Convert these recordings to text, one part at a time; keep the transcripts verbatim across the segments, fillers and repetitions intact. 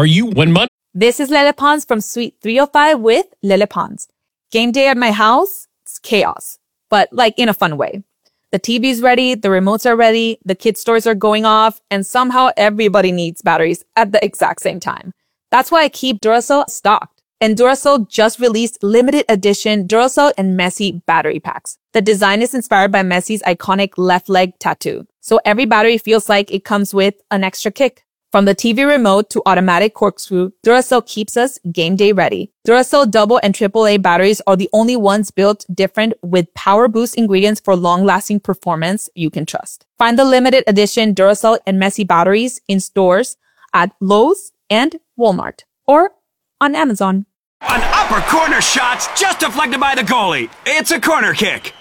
Are you when money? This is Lele Pons from Suite three oh five with Lele Pons. Game day at my house, it's chaos, but like in a fun way. The T V's ready, the remotes are ready, the kids' toys are going off, and somehow everybody needs batteries at the exact same time. That's why I keep Duracell stocked. And Duracell just released limited edition Duracell and Messi battery packs. The design is inspired by Messi's iconic left leg tattoo. So every battery feels like it comes with an extra kick. From the T V remote to automatic corkscrew, Duracell keeps us game day ready. Duracell double and triple A batteries are the only ones built different with power boost ingredients for long-lasting performance you can trust. Find the limited edition Duracell and Messi batteries in stores at Lowe's and Walmart or on Amazon. An upper corner shot's just deflected by the goalie. It's a corner kick.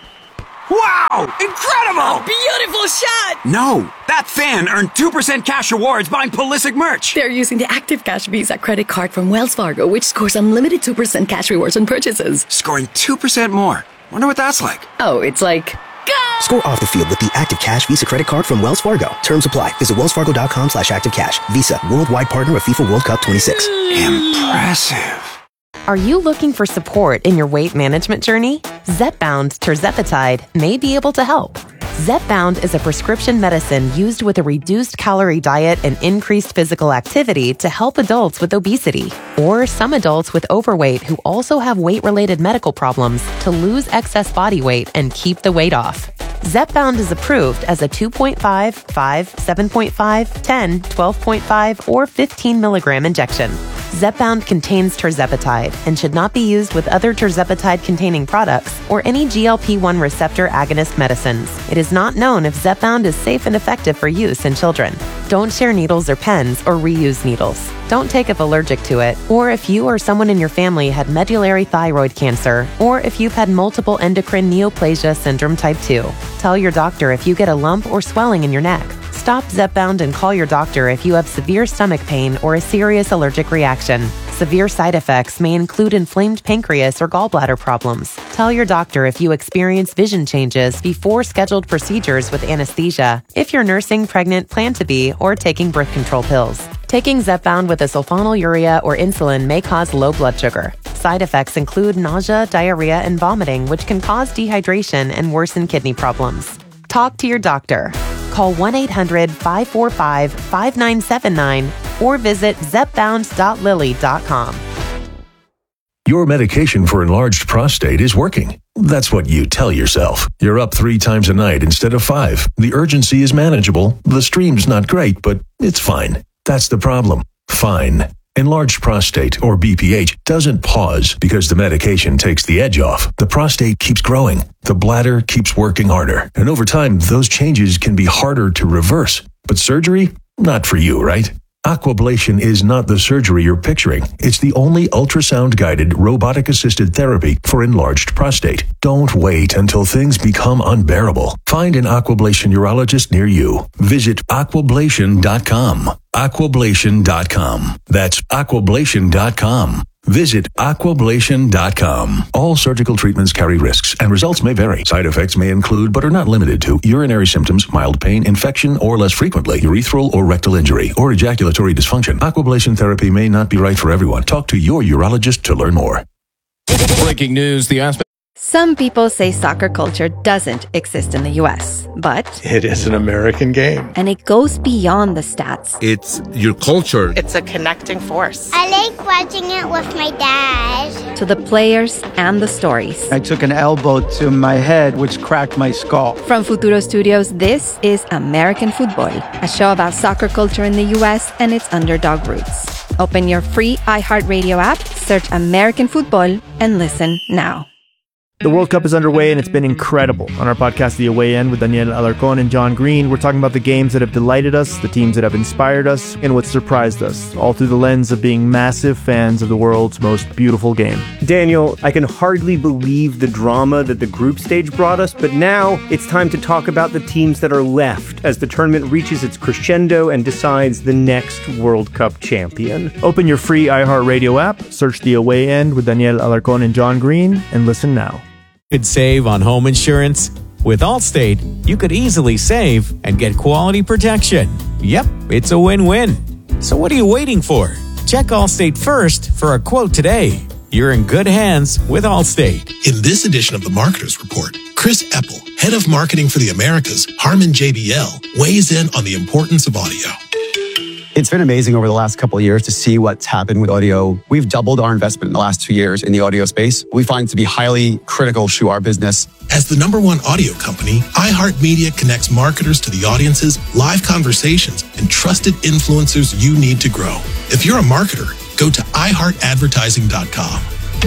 Wow! Incredible! A beautiful shot! No, that fan earned two percent cash rewards buying Pulisic merch. They're using the Active Cash Visa credit card from Wells Fargo, which scores unlimited two percent cash rewards on purchases. Scoring two percent more. Wonder what that's like. Oh, it's like... Go! Score off the field with the Active Cash Visa credit card from Wells Fargo. Terms apply. Visit wellsfargo.com slash active cash. Visa, worldwide partner of FIFA World Cup twenty-six. Impressive. Are you looking for support in your weight management journey? Zepbound tirzepatide may be able to help. Zepbound is a prescription medicine used with a reduced calorie diet and increased physical activity to help adults with obesity or some adults with overweight who also have weight-related medical problems to lose excess body weight and keep the weight off. Zepbound is approved as a two point five, five, seven point five, ten, twelve point five, or fifteen milligram injection. Zepbound contains tirzepatide and should not be used with other tirzepatide-containing products or any G L P one receptor agonist medicines. It is not known if Zepbound is safe and effective for use in children. Don't share needles or pens or reuse needles. Don't take if allergic to it, or if you or someone in your family had medullary thyroid cancer, or if you've had multiple endocrine neoplasia syndrome type two. Tell your doctor if you get a lump or swelling in your neck. Stop Zepbound and call your doctor if you have severe stomach pain or a serious allergic reaction. Severe side effects may include inflamed pancreas or gallbladder problems. Tell your doctor if you experience vision changes before scheduled procedures with anesthesia, if you're nursing, pregnant, plan to be, or taking birth control pills. Taking Zepbound with a sulfonylurea or insulin may cause low blood sugar. Side effects include nausea, diarrhea, and vomiting, which can cause dehydration and worsen kidney problems. Talk to your doctor. Call one eight hundred, five four five, five nine seven nine or visit zepbound dot lilly dot com. Your medication for enlarged prostate is working. That's what you tell yourself. You're up three times a night instead of five. The urgency is manageable. The stream's not great, but it's fine. That's the problem. Fine. Enlarged prostate, or B P H, doesn't pause because the medication takes the edge off. The prostate keeps growing. The bladder keeps working harder. And over time, those changes can be harder to reverse. But surgery? Not for you, right? Aquablation is not the surgery you're picturing. It's the only ultrasound-guided, robotic-assisted therapy for enlarged prostate. Don't wait until things become unbearable. Find an Aquablation urologist near you. Visit aquablation dot com. aquablation dot com. That's aquablation dot com. Visit aquablation dot com. All surgical treatments carry risks, and results may vary. Side effects may include, but are not limited to, urinary symptoms, mild pain, infection, or less frequently, urethral or rectal injury, or ejaculatory dysfunction. Aquablation therapy may not be right for everyone. Talk to your urologist to learn more. Breaking news, the aspect. Some people say soccer culture doesn't exist in the U S, but it is an American game. And it goes beyond the stats. It's your culture. It's a connecting force. I like watching it with my dad. To the players and the stories. I took an elbow to my head, which cracked my skull. From Futuro Studios, this is American Football, a show about soccer culture in the U S and its underdog roots. Open your free iHeartRadio app, search American Football, and listen now. The World Cup is underway and it's been incredible. On our podcast, The Away End, with Daniel Alarcón and John Green, we're talking about the games that have delighted us, the teams that have inspired us, and what surprised us, all through the lens of being massive fans of the world's most beautiful game. Daniel, I can hardly believe the drama that the group stage brought us, but now it's time to talk about the teams that are left as the tournament reaches its crescendo and decides the next World Cup champion. Open your free iHeartRadio app, search The Away End with Daniel Alarcón and John Green, and listen now. Could save on home insurance? With Allstate, you could easily save and get quality protection. Yep, it's a win-win. So what are you waiting for? Check Allstate first for a quote today. You're in good hands with Allstate. In this edition of the Marketer's Report, Chris Epple, head of marketing for the Americas, Harman J B L, weighs in on the importance of audio. It's been amazing over the last couple of years to see what's happened with audio. We've doubled our investment in the last two years in the audio space. We find it to be highly critical to our business. As the number one audio company, iHeartMedia connects marketers to the audiences, live conversations, and trusted influencers you need to grow. If you're a marketer, go to i heart advertising dot com.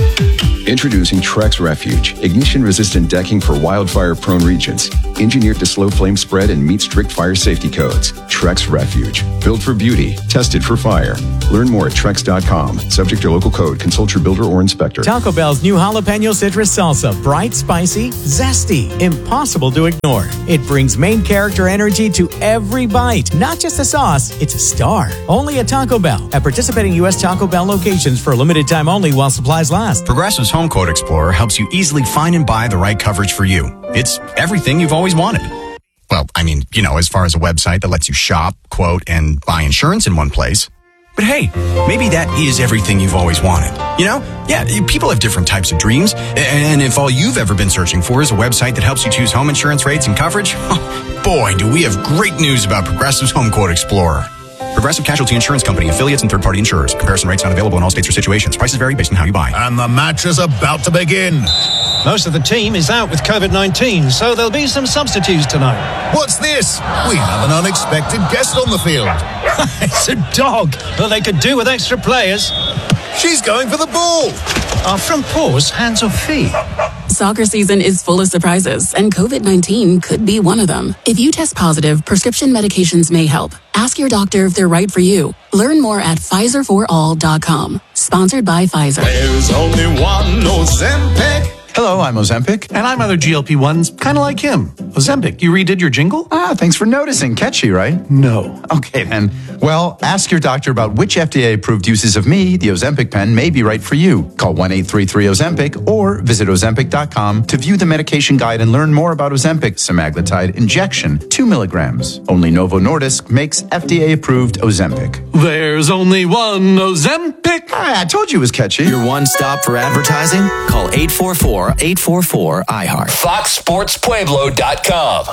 Introducing Trex Refuge, ignition-resistant decking for wildfire-prone regions. Engineered to slow flame spread and meet strict fire safety codes. Trex Refuge, built for beauty, tested for fire. Learn more at trex dot com. Subject to local code. Consult your builder or inspector. Taco Bell's new jalapeno citrus salsa. Bright, spicy, zesty. Impossible to ignore. It brings main character energy to every bite. Not just a sauce, it's a star. Only at Taco Bell. At participating U S Taco Bell locations for a limited time only while supplies last. Progressive's Home Quote Explorer helps you easily find and buy the right coverage for you. It's everything you've always wanted. Well, I mean, you know, as far as a website that lets you shop, quote, and buy insurance in one place. But hey, maybe that is everything you've always wanted. You know? Yeah, people have different types of dreams. And if all you've ever been searching for is a website that helps you choose home insurance rates and coverage, boy, do we have great news about Progressive's Home Quote Explorer. Progressive Casualty Insurance Company, affiliates, and third-party insurers. Comparison rates not available in all states or situations. Prices vary based on how you buy. And the match is about to begin. Most of the team is out with covid nineteen, so there'll be some substitutes tonight. What's this? We have an unexpected guest on the field. It's a dog. Well, they could do with extra players. She's going for the ball. Our front paws, hands or feet? Soccer season is full of surprises, and covid nineteen could be one of them. If you test positive, prescription medications may help. Ask your doctor if they're right for you. Learn more at Pfizer for all dot com. Sponsored by Pfizer. There's only one Ozempic. Hello, I'm Ozempic. And I'm other G L P ones, kind of like him. Ozempic, you redid your jingle? Ah, thanks for noticing. Catchy, right? No. Okay, then. Well, ask your doctor about which F D A-approved uses of me, the Ozempic pen, may be right for you. Call one eight three three Ozempic or visit ozempic dot com to view the medication guide and learn more about Ozempic semaglutide injection, two milligrams. Only Novo Nordisk makes F D A-approved Ozempic. There's only one Ozempic. Ah, I told you it was catchy. Your one stop for advertising? Call eight four four, eight four four, I heart. fox sports pueblo dot com.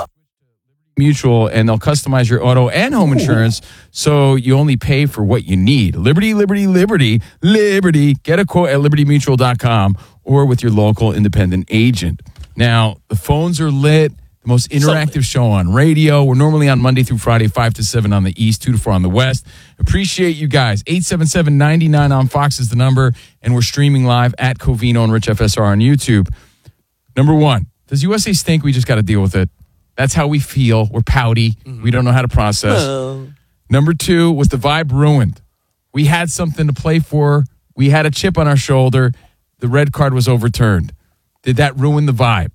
Mutual, and they'll customize your auto and home insurance so you only pay for what you need. Liberty, Liberty, Liberty, Liberty. Get a quote at liberty mutual dot com or with your local independent agent. Now, the phones are lit. The most interactive show on radio. We're normally on Monday through Friday, five to seven on the East, two to four on the West. Appreciate you guys. eight seven seven, nine nine on Fox is the number, and we're streaming live at Covino and Rich F S R on YouTube. Number one, does U S A stink? We just got to deal with it. That's how we feel. We're pouty. Mm-hmm. We don't know how to process. Oh. Number two, was the vibe ruined? We had something to play for. We had a chip on our shoulder. The red card was overturned. Did that ruin the vibe?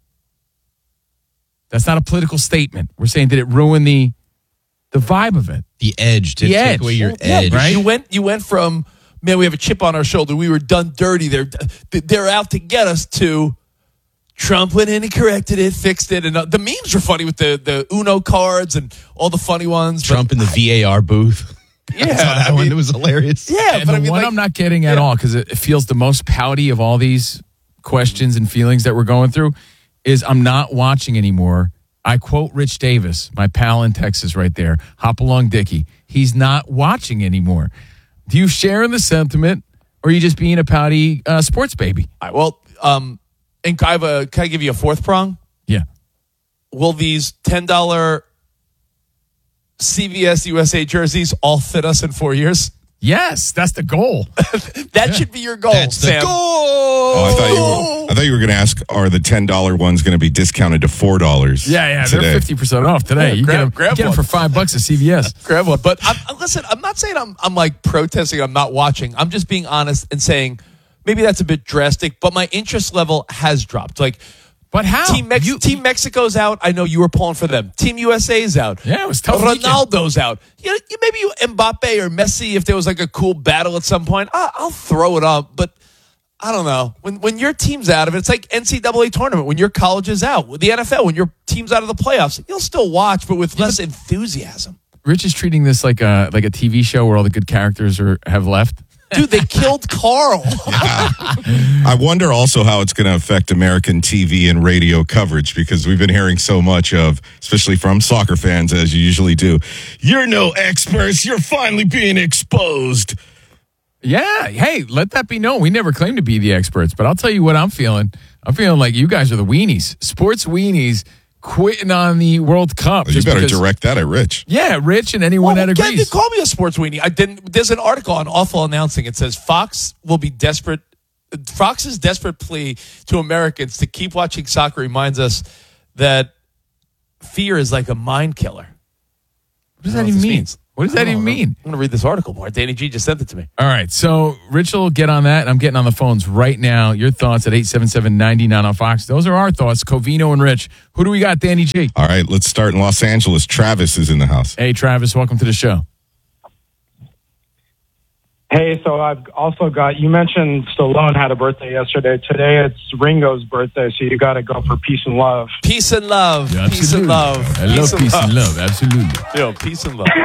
That's not a political statement. We're saying, did it ruin the the vibe of it? The edge. Did the take edge. away your Yeah, edge. right? You went, you went from, man, we have a chip on our shoulder. We were done dirty. They're, they're out to get us to Trump went in and corrected it, fixed it. And uh, the memes were funny with the, the Uno cards and all the funny ones. Trump in the V A R booth. Yeah. I saw that I one. mean, It was hilarious. Yeah. And but the I mean, one like, I'm not getting at yeah. all, because it, it feels the most pouty of all these questions and feelings that we're going through, is I'm not watching anymore. I quote Rich Davis, my pal in Texas right there, Hop Along Dickie. He's not watching anymore. Do you share in the sentiment, or are you just being a pouty uh, sports baby? All right, well, um, and I have a, can I give you a fourth prong? Yeah. Will these ten dollars C V S U S A jerseys all fit us in four years? Yes, that's the goal. that yeah. should be your goal, That's the Sam. goal. Oh, I thought you were, I thought you were going to ask, are the ten dollars ones going to be discounted to four dollars? Yeah, yeah, today? they're fifty percent off today. Yeah, you grab, get them, grab you get them one. for five bucks at C V S. Grab one. But I'm, listen, I'm not saying I'm, I'm like protesting. I'm not watching. I'm just being honest and saying maybe that's a bit drastic, but my interest level has dropped. Like, But how? Team, Mex- You- Team Mexico's out. I know you were pulling for them. Team U S A's out. Yeah, it was tough. Ronaldo's out. You know, maybe you Mbappe or Messi, if there was like a cool battle at some point, I- I'll throw it up. But I don't know. When when your team's out of it, it's like N C double A tournament. When your college is out, with the N F L, when your team's out of the playoffs, you'll still watch, but with less enthusiasm. Rich is treating this like a like a T V show where all the good characters are have left. Dude, they killed Carl. I wonder also how it's going to affect American T V and radio coverage, because we've been hearing so much of, especially from soccer fans, as you usually do, you're no experts, you're finally being exposed. Yeah, hey, let that be known. We never claimed to be the experts, but I'll tell you what I'm feeling. I'm feeling like you guys are the weenies, sports weenies, quitting on the World Cup. Well, you better because, direct that at Rich. Yeah, Rich and anyone well, that agrees. Get, call me a sports weenie. I didn't. There's an article on Awful Announcing. It says Fox will be desperate. Fox's desperate plea to Americans to keep watching soccer reminds us that fear is like a mind killer. What does that even mean? Means. What does that even know. mean? I'm going to read this article more. Danny G just sent it to me. All right. So Rich will get on that, and I'm getting on the phones right now. Your thoughts at eight seven seven, nine nine on Fox. Those are our thoughts. Covino and Rich. Who do we got, Danny G? All right. Let's start in Los Angeles. Travis is in the house. Hey, Travis. Welcome to the show. Hey, so I've also got, you mentioned Stallone had a birthday yesterday. Today it's Ringo's birthday, so you got to go for peace and love. Peace and love. Yeah, peace and love. I love peace and love. Absolutely. Yo, peace and love.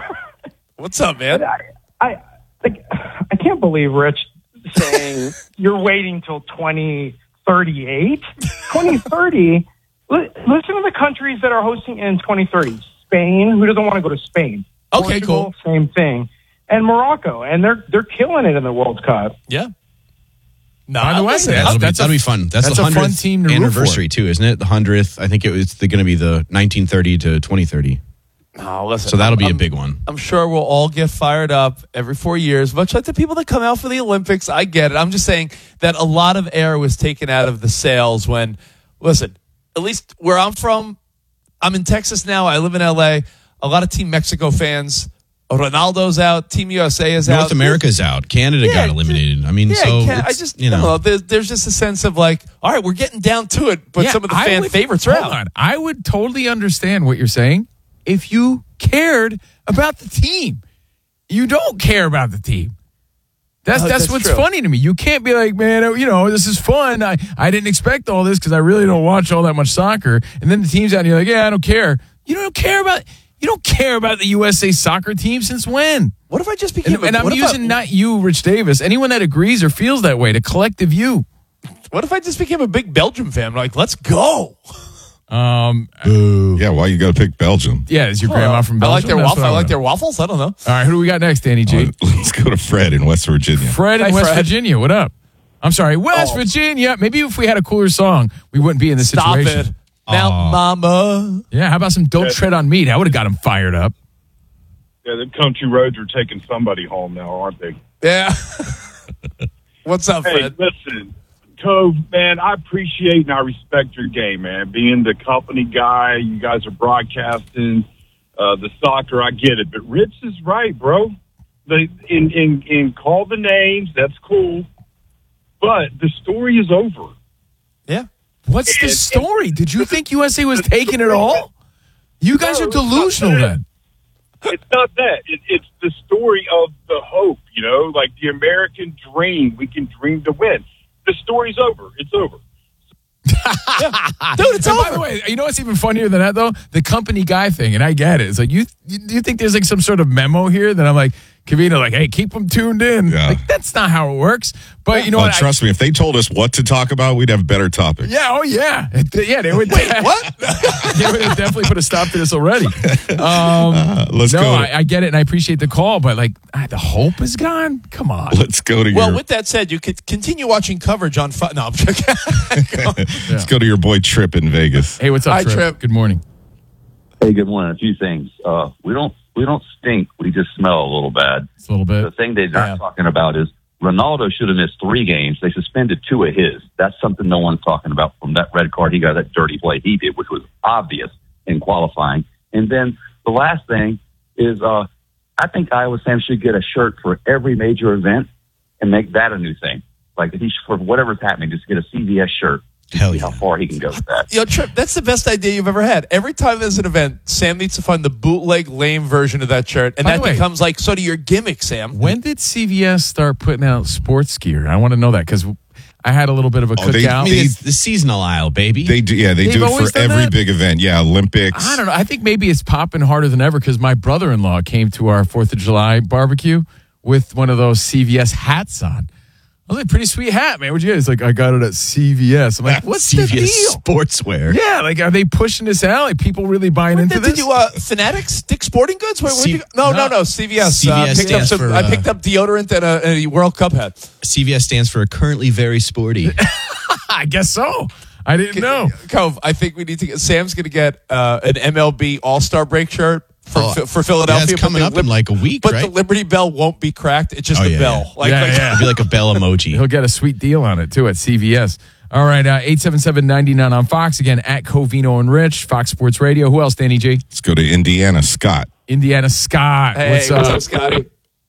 What's up, man? I, I, like, I can't believe Rich saying you're waiting till twenty thirty-eight. twenty thirty, li- listen to the countries that are hosting in twenty thirty. Spain, who doesn't want to go to Spain? Okay, Portugal, cool. Same thing. And Morocco, and they're they're killing it in the World Cup. Yeah. No, By the way, yeah, that'll, be, that's that'll a, be fun. That's, that's the a fun team to anniversary too, isn't it? The hundredth. I think it was going to be the nineteen thirty to twenty thirty. Oh, listen. So that'll be I'm, a big one. I'm sure we'll all get fired up every four years, much like the people that come out for the Olympics. I get it. I'm just saying that a lot of air was taken out of the sails when, listen, at least where I'm from, I'm in Texas now. I live in L A. A lot of Team Mexico fans. Ronaldo's out. Team U S A is North out. North America's out. Canada yeah, got eliminated. I mean, yeah, so I just you know, know, there's, there's just a sense of like, all right, we're getting down to it, but Yeah, some of the I fan would- favorites are hold out. on. I would totally understand what you're saying if you cared about the team. You don't care about the team. That's Oh, that's, that's what's true. funny to me. You can't be like, man, you know, this is fun. I, I didn't expect all this because I really don't watch all that much soccer. And then the team's out and you're like, yeah, I don't care. You don't care about you don't care about the U S A soccer team since when? What if I just became And, a, and I'm what if using I, not you, Rich Davis. Anyone that agrees or feels that way, the collective you. What if I just became a big Belgium fan? Like, let's go. Um, Yeah, why you got to pick Belgium? yeah, is your grandma from I Belgium? like their That's waffles. what I wanna like know. their waffles. I don't know. All right, who do we got next, Danny G? Uh, let's go to Fred in West Virginia. Fred in Hi, West Fred. Virginia. What up? I'm sorry, West Oh. Virginia. Maybe if we had a cooler song, we wouldn't be in this Stop situation. it. Mount Aw. Mama. Yeah, how about some Don't Tread on Me? That would have got him fired up. Yeah, the country roads are taking somebody home now, aren't they? Yeah. What's up, Hey, Fred? listen, Cove, man, I appreciate and I respect your game, man. Being the company guy, you guys are broadcasting uh, the soccer, I get it. But Rich is right, bro. The in, in in call the names, that's cool. But the story is over. Yeah. What's the story? Did you think U S A was taking it all? You guys No, are it's not delusional that. then. It's not that. It, it's the story of the hope, you know, like the American dream. We can dream to win. The story's over. It's over. Dude, it's And over. by the way, you know what's even funnier than that though? The company guy thing, and I get it. It's like you, you, you think there's like some sort of memo here that I'm like, Kavita, like, hey, keep them tuned in. Yeah. Like that's not how it works. But you know Well, what? I- trust me, if they told us what to talk about, we'd have better topics. yeah, oh yeah, yeah. They would. Wait, what? They would have definitely put a stop to this already. Um, Uh, let's no, go. I, I get it, and I appreciate the call, but like ah, the hope is gone. Come on. Let's go to Well, your with that said, you could continue watching coverage on. Fu- no, I'm joking. let's go to your boy Trip in Vegas. Hey, what's up, Hi, Trip? Trip. Good morning. Hey, good morning. A few things. Uh, we don't we don't stink. We just smell a little bad. It's a little bit. The thing they're not Yeah. talking about is Ronaldo should have missed three games. They suspended two of his. That's something no one's talking about from that red card he got, that dirty play he did, which was obvious in qualifying. And then the last thing is uh, I think Iowa Sam should get a shirt for every major event and make that a new thing. Like he should, for whatever's happening, just get a C V S shirt. Hell See yeah. how far he can go with that. Yo, Trip, that's the best idea you've ever had. Every time there's an event, Sam needs to find the bootleg lame version of that shirt, and By that the way- becomes like sort of your gimmick, Sam. When did C V S start putting out sports gear? I want to know that because I had a little bit of a Oh, they- cookout. I mean, it's the seasonal aisle, baby. They do, yeah, they They've do it always for done every that? big event. Yeah, Olympics. I don't know. I think maybe it's popping harder than ever because my brother-in-law came to our fourth of July barbecue with one of those C V S hats on. I was like, pretty sweet hat, man. What'd you get? He's like, I got it at C V S. I'm like, what's C V S the deal? Sportswear. Yeah, like, are they pushing this out? Like, people really buying into Did this? you uh, Fanatics, Dick Sporting Goods? Where, where'd C- you go? No, no, no. no. C V S. C V S uh, picked up stands some, for, I uh, picked up deodorant and a, and a World Cup hat. C V S stands for currently very sporty. I guess so. I didn't know. Cove, I think we need to get, Sam's going to get uh, an M L B All-Star break shirt for, Oh, for Philadelphia. yeah, it's coming but up the in like a week, But right? the Liberty Bell won't be cracked. It's just Oh, the yeah, bell. yeah. Like, Yeah, like, yeah. It'd be like a bell emoji. He'll get a sweet deal on it, too, at C V S. All right, uh, eight seven seven, nine nine on Fox. Again, at Covino and Rich, Fox Sports Radio. Who else, Danny G? Let's go to Indiana. Scott. Indiana Scott. Hey, what's, what's up? up, Scotty?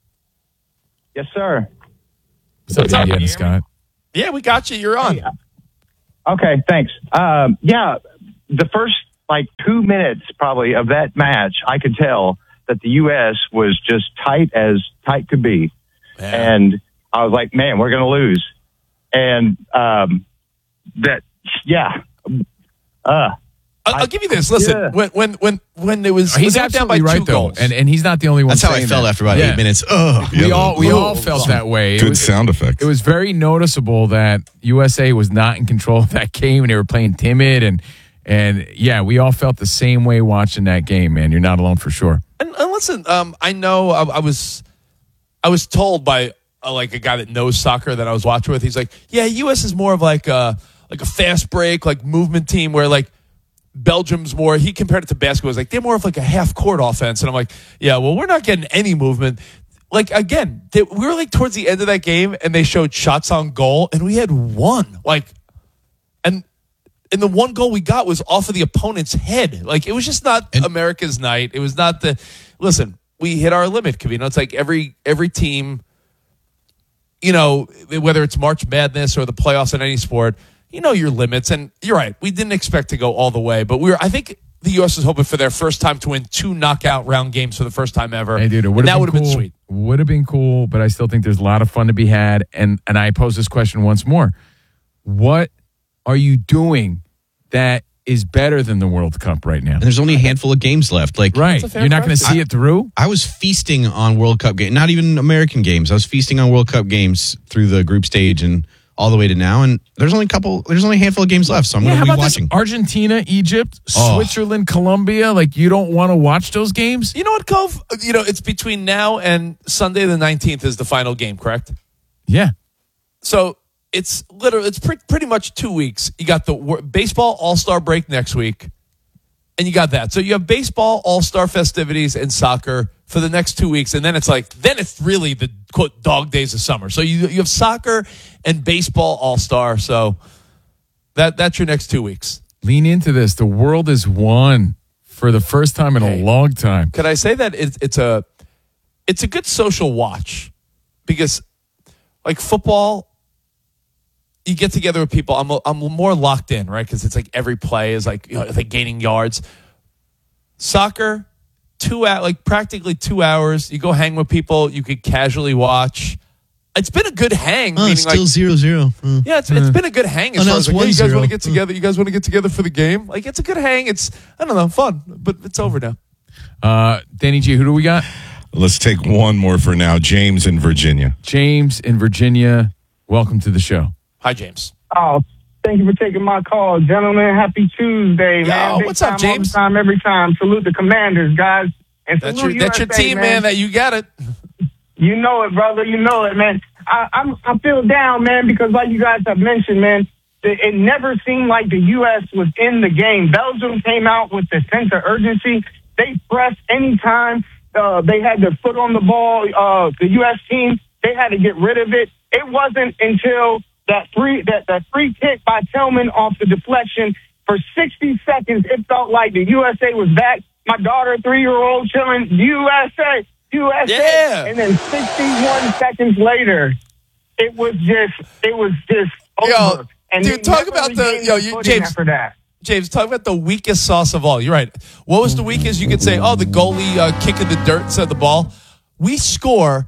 Yes, sir. What's up, Indiana Scott? Yeah, we got you. You're on. Okay, thanks. Um, yeah, the first like two minutes probably of that match, I could tell that the U S was just tight as tight could be. Yeah. And I was like, man, we're going to lose. And um, that, yeah. Uh, I'll, I'll give you this. Listen, Yeah. when when when when it was He's when they were down by absolutely two right, though. goals, And, and he's not the only one That's how I saying felt that. after about Yeah. eight minutes. Ugh. We Yeah, all we Whoa. all felt that way. It Good was- sound effects. It was very noticeable that U S A was not in control of that game and they were playing timid and and yeah, we all felt the same way watching that game, man. You're not alone for sure. And, and listen, um, I know I, I was, I was told by uh, like a guy that knows soccer that I was watching with. He's like, "Yeah, U S is more of like a like a fast break, like movement team, where like Belgium's more." He compared it to basketball. He's like, "They're more of like a half court offense," and I'm like, "Yeah, well, we're not getting any movement." Like again, they, we were like towards the end of that game, and they showed shots on goal, and we had one. Like, and. And the one goal we got was off of the opponent's head. Like, it was just not And- America's night. It was not the – listen, we hit our limit, Kavino. It's like every every team, you know, whether it's March Madness or the playoffs in any sport, you know your limits. And you're right. We didn't expect to go all the way. But we were – I think the U S was hoping for their first time to win two knockout round games for the first time ever. Hey, dude, it And would that have would been, have cool. been sweet. Would have been cool, but I still think there's a lot of fun to be had. And and I pose this question once more. What are you doing that is better than the World Cup right now? And there's only a handful of games left. Like, Right. That's a fair You're not going to question. see it through? I was feasting on World Cup games, not even American games. I was feasting on World Cup games through the group stage and all the way to now. And there's only a couple, there's only a handful of games left. So I'm Yeah, going how to be about watching. this? Argentina, Egypt, Oh. Switzerland, Colombia. Like, you don't want to watch those games? You know what, Cove? You know, it's between now and Sunday the nineteenth is the final game, correct? Yeah. So it's literally it's pre- pretty much two weeks. You got the wor- baseball All Star break next week, and you got that. So you have baseball All Star festivities and soccer for the next two weeks, and then it's like then it's really the quote dog days of summer. So you you have soccer and baseball All Star. So that that's your next two weeks. Lean into this. The world is one for the first time in Hey. a long time. Could I say that it's, it's a it's a good social watch because like football. You get together with people. I'm I'm more locked in, right? Because it's like every play is like you know, like gaining yards. Soccer, two hours, like practically two hours. You go hang with people. You could casually watch. It's been a good hang. Oh, meaning it's still like, zero zero. Mm. yeah, it's, it's been a good hang. As Oh, now far it's as like, hey, you guys one zero. want to get together? You guys want to get together for the game? Like it's a good hang. It's I don't know, fun, but it's over now. Uh, Danny G, who do we got? Let's take one more for now. James in Virginia. James in Virginia. Welcome to the show. Hi, James. Oh, thank you for taking my call, gentlemen. Happy Tuesday, Yo, man. Big what's up, time, James? All the time, every time. Salute the Commanders, guys. And That's salute your that's your U S A, team, man. That you got it. You know it, brother. You know it, man. I, I'm I feel down, man, because like you guys have mentioned, man, it, it never seemed like the U S was in the game. Belgium came out with the sense of urgency. They pressed anytime uh, they had their foot on the ball. Uh, the U S team, they had to get rid of it. It wasn't until that free that, that free kick by Tillman off the deflection for sixty seconds, it felt like the U S A was back. My daughter, three-year-old, chilling, U S A, U S A. Yeah. And then sixty-one seconds later, it was just, it was just Yo, over. And dude, they talk never about the regained yo, their you, footing James. after that. James, talk about the weakest sauce of all. You're right. What was the weakest? You could say, oh, the goalie uh, kicking the dirt instead of the ball. We score,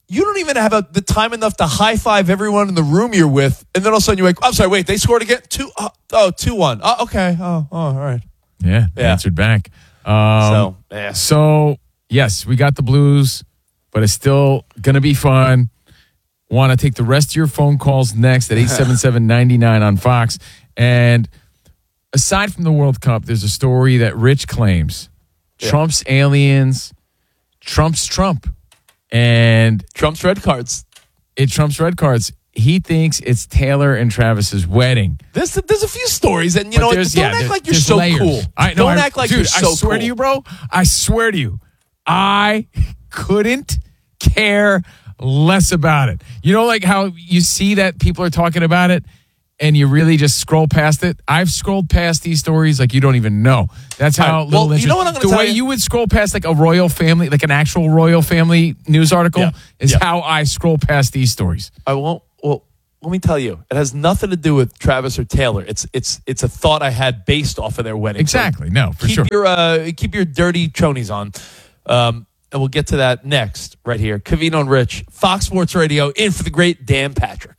you don't even have a, the time enough to high five everyone in the room you're with, and then all of a sudden you're like, I'm sorry, wait, they scored again? Two, oh, oh two one. Oh, okay. Oh, oh, all right. Yeah, they Yeah. answered back. Um, So, yeah. so, yes, we got the Blues, but it's still going to be fun. Want to take the rest of your phone calls next at eight seven seven, nine nine on Fox. And aside from the World Cup, there's a story that Rich claims Yeah. Trump's aliens, Trump's Trump, and Trump's red cards. It Trump's red cards. He thinks it's Taylor and Travis's wedding. There's, there's a few stories, and you But know, what? there's- don't yeah, act there- like you're there's so layers. cool. I, no, don't I- act like dude, you're so I swear cool. to you, bro. I swear to you, I couldn't care less about it. You know, like how you see that people are talking about it, and you really just scroll past it. I've scrolled past these stories like you don't even know. That's how All right, little well, you interest. know what I'm gonna the tell way you? you would scroll past like a royal family, like an actual royal family news article, Yeah. is Yeah. how I scroll past these stories. I won't. Well, let me tell you, it has nothing to do with Travis or Taylor. It's it's it's a thought I had based off of their wedding. Exactly. No, for keep sure. Your, uh, keep your dirty chonies on. Um, and we'll get to that next, right here. Covino and Rich, Fox Sports Radio, in for the great Dan Patrick.